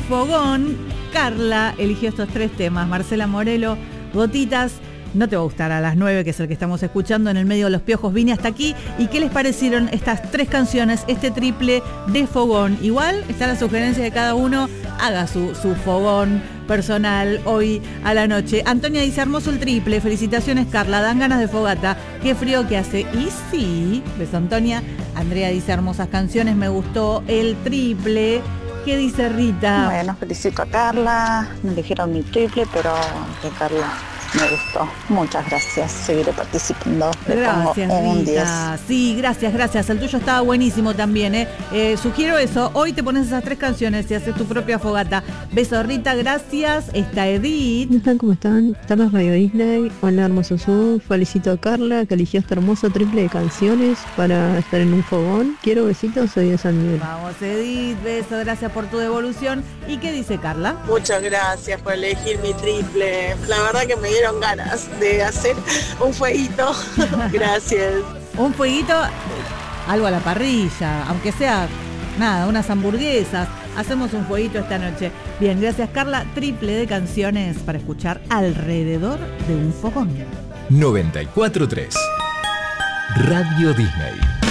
fogón. Carla eligió estos 3 temas. Marcela Morelo, Gotitas. No te va a gustar a las 9, que es el que estamos escuchando. En el medio de los piojos vine hasta aquí. ¿Y qué les parecieron estas 3 canciones, este triple de fogón? Igual está la sugerencia de cada uno. Haga su fogón personal hoy a la noche. Antonia dice: hermoso el triple, felicitaciones Carla, dan ganas de fogata, qué frío que hace. Y sí, beso Antonia. Andrea dice: hermosas canciones, me gustó el triple. ¿Qué dice Rita? Bueno, felicito a Carla, me eligieron mi triple, pero que Carla me gustó. Muchas gracias, seguiré participando. Gracias, Rita. Sí, gracias. El tuyo estaba buenísimo también, sugiero eso. Hoy te pones esas 3 canciones y haces tu propia fogata. Beso, Rita, gracias. Está Edith. ¿Cómo están? Estamos Radio Disney. Hola, hermoso Zoom. Felicito a Carla, que eligió este hermoso triple de canciones para estar en un fogón. Quiero besitos, soy de San Miguel. Vamos, Edith, beso, gracias por tu devolución. ¿Y qué dice Carla? Muchas gracias por elegir mi triple. La verdad que me dieron ganas de hacer un fueguito. Gracias. Un fueguito, algo a la parrilla, aunque sea nada, unas hamburguesas. Hacemos un fueguito esta noche. Bien, gracias Carla. Triple de canciones para escuchar alrededor de un fogón. 94.3 Radio Disney.